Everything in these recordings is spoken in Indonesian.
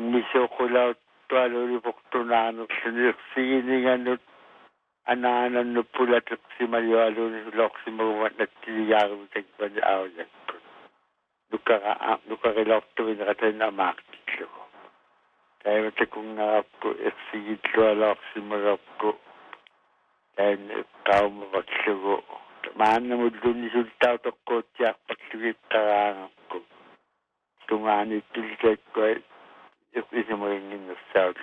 tingmiso ko lang tuwalo ni Poktonano siningan ananan no pula si Marialo ni Lok si Marumat na tiyaro tagpan niya ako yan. Nuka kilok tuwin na katay na makiklo ko. Kaya mati kong nakap ko sigit ko alok si Marap ko. Kaya ikaw mapaklo ko. Maan na mo doon ni Sultaw to ko tiyak pagsugit tarangap ko. Tungani tulisay ko ay isa mo rin yung South.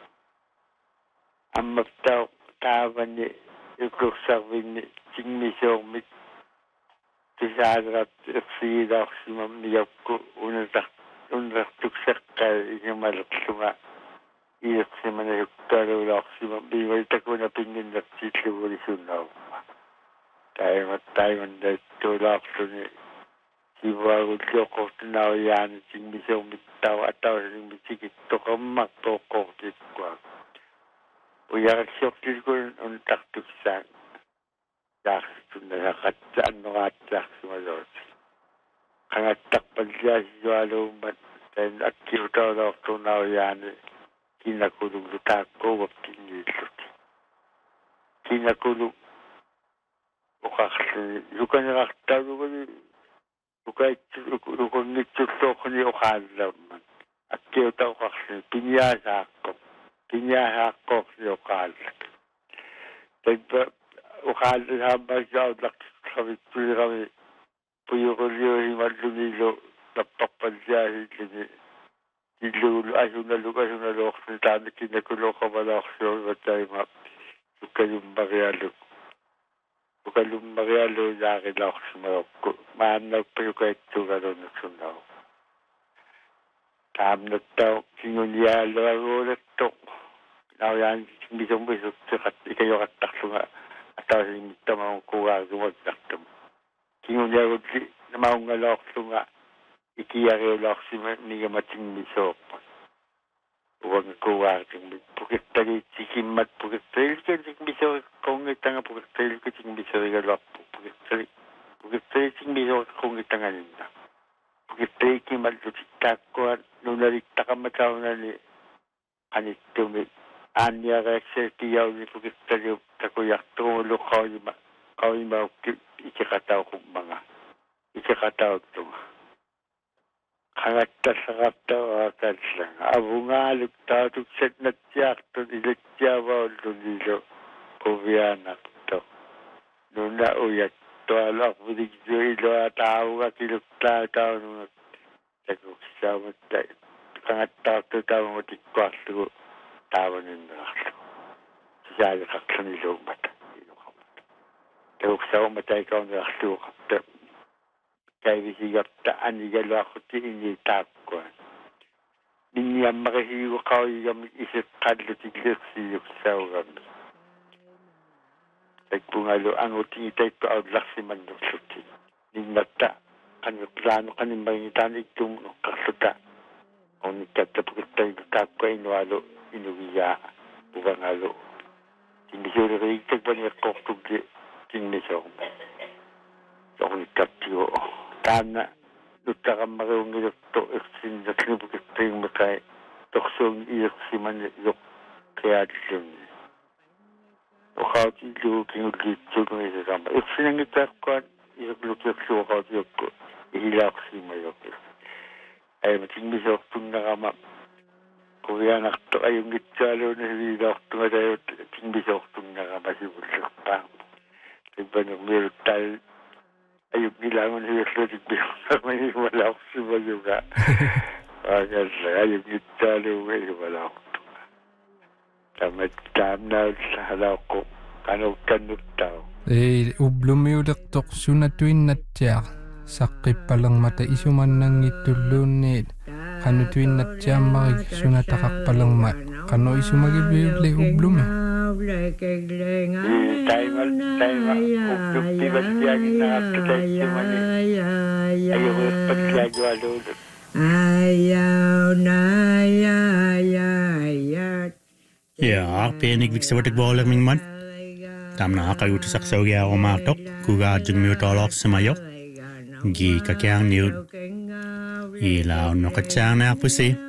Ang magtaw kawan ni ikut serving ni tingmiso mit tisadrat sidak si mamiyapku undak tuksekal ini malak sunga iyak si mana yuktaro lak si mamiyapku takuna pingin dak sitlu buri sunaw kaya matay manda tulak suni si baru joko tunaw yan tingmiso mitaw ataw sing misikit tokamak tokok ditkuak Uyar syokil ko untak tuksan. Jaksu na nakatsaan ng atak sumalot. Kangatak pagsiya si Joalo mat. Then at kiyutaw na ako na yan. Kinakulong lutak ko wap tinilot. Kinakulong. Ukakasini. Luka nakaktaw ko ni. Luka nitutok ko ni ukalaw man. At kiyutaw kakasini. Pinyasa ako. Pinya ako si Okal. Okal habang siya kami puyo ko liyo himalumilo napapan siya hilulo ayun na luk sinitani kinakulo ka malak siya matay map yung marialo yakin ako si Maroko maanag pa yung kahit tuga doon na sunaw tam na tao kinunyalo ako ulit to Now yan, bisong ikayo katakso nga ataw sa imita maong kuha gumagtakto. Kingunya ko na maong ngalokso nga ikiyari lokso niya mating bisok. Huwag kuha kang pukit tali sikimat pukit tali ka sing bisok kung itang pukit tali ka sing bisok igalok pukit tali sing bisok kung itang aninda. Pukit tali kimal lutikta ko nunarikta ka mataw na ni anit tumit. Anya reksel kiyaw ni pagkakaliw takuyak tumulong kau yung mga ikikataw kong mga ikikataw ito kangat ta sa kaptaw akad lang abungalog taw tukset na tiyak to nilatyawa ulunilo kubiyanak to nuna uyat to alak budigdo ilo ataw ka kilukta taw nung nagkuksaw kangat taw to taw matikwas to Tawan yung nakaslo. Siyalo kakso nilo mata. Tawag sa umatay ka ang nakaslo kapta. Kaya visigap taan igalo ako ti initap ko. Ninyam makahigo ka yung isip kadlo tiglis siyok sa uram. Nagpungalo ang utingitay ko ang laksi man ng suti. Ninyata kanyo plano kanimbangitan itong kaksuta. Kung nikatapagtay tap ko inualo. Inuwiya, buwang alo. Tingisyo na kayo, tagpan niya koktugi, tingisyo. So, kung ikatiyo, tana, luta ka marunong ilok to, eksin, na sinubukit tayong matay, toksong ilok si man ilok, kaya disim. O kao tilo, kinulit, tulong isa sama. Eksin ang itakwan, ilok lukyak siya, kao tiyok ko, ihilak si mayok. Ay, matingisyo, tung nakama, Kuya nakto ayong gitsalo na hilak tunga tayo tingbisok tunga ka masibulak pa. Diba nung meron tayo ayong nilangon hilak na tingbisok na may wala ko si Maluga. Pagkat ayong gitsalo may wala ko tunga. Tamat na sa halaw ko kanot tao. Ublum yung daktok sunatuin na tiyak. Sakit palang mata isuman nang itulunit. Kano tuwin na tiya sunatakak palang mat. Kano isu magibili ublum Tayo ublum tiba siya nakakatay siya ayaw ko pagsiyagyo alulot. Ayaw na Ja, penigvik sa watig bola ming man. Tam na kayo sa saksawya o matok. Kuga jeng miyo tolok sa mayo. Gi kakyang niyo. Ilaw no katsang na pusi.